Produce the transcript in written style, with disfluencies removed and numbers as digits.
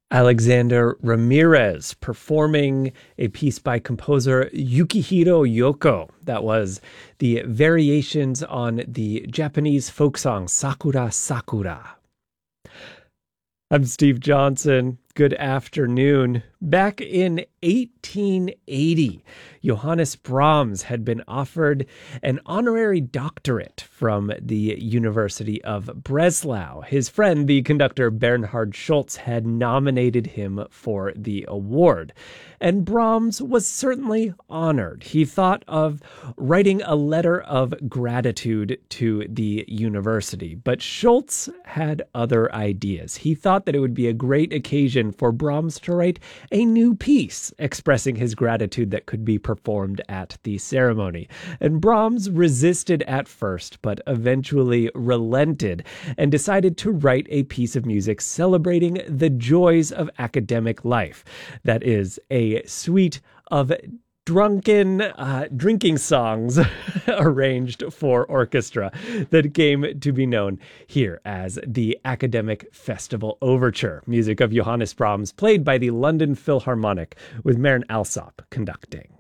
Alexander Ramirez performing a piece by composer Yukihiro Yoko. That was the variations on the Japanese folk song Sakura Sakura. I'm Steve Johnson. Good afternoon. Back in 1880, Johannes Brahms had been offered an honorary doctorate from the University of Breslau. His friend, the conductor Bernhard Schultz, had nominated him for the award. And Brahms was certainly honored. He thought of writing a letter of gratitude to the university. But Schultz had other ideas. He thought that it would be a great occasion for Brahms to write a new piece expressing his gratitude that could be performed at the ceremony. And Brahms resisted at first, but eventually relented and decided to write a piece of music celebrating the joys of academic life. That is a suite of drinking songs arranged for orchestra that came to be known here as the Academic Festival Overture, music of Johannes Brahms, played by the London Philharmonic with Marin Alsop conducting.